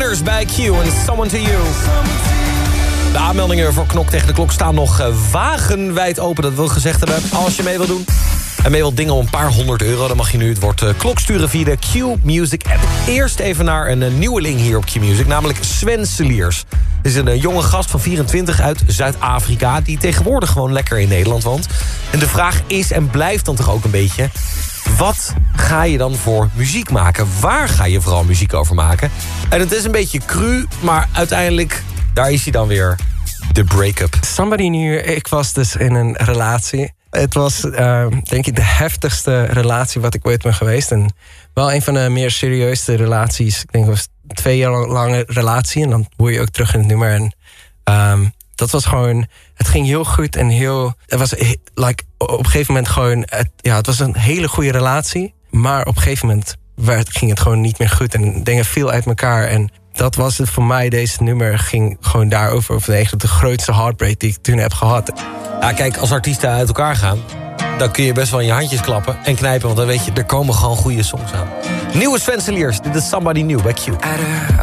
Leers bij Q en Someone to You. De aanmeldingen voor Knok tegen de Klok staan nog wagenwijd open. Dat wil gezegd hebben, als je mee wil doen en mee wilt dingen om een paar €100... dan mag je nu het woord klok sturen via de Q-Music app. Eerst even naar een nieuweling hier op Q-Music, namelijk Sven Seliers. Het is een jonge gast van 24 uit Zuid-Afrika... die tegenwoordig gewoon lekker in Nederland woont. En de vraag is en blijft dan toch ook een beetje... wat ga je dan voor muziek maken? Waar ga je vooral muziek over maken? En het is een beetje cru, maar uiteindelijk... daar is hij dan weer, de break-up. Somebody New, ik was dus in een relatie. Het was, denk ik, de heftigste relatie wat ik ooit ben geweest. En wel een van de meer serieuze relaties. Ik denk het was 2 jaar lange relatie. En dan hoor je ook terug in het nummer. En dat was gewoon... Het ging heel goed en heel... Het was op een gegeven moment gewoon... Het was een hele goede relatie. Maar op een gegeven moment ging het gewoon niet meer goed. En dingen viel uit elkaar. En dat was het voor mij. Deze nummer ging gewoon daarover. Over eigenlijk de grootste heartbreak die ik toen heb gehad. Ja, kijk, als artiesten uit elkaar gaan... dan kun je best wel in je handjes klappen en knijpen... want dan weet je, er komen gewoon goede songs aan. Nieuwe Sven Seliers, dit is Somebody New bij Q.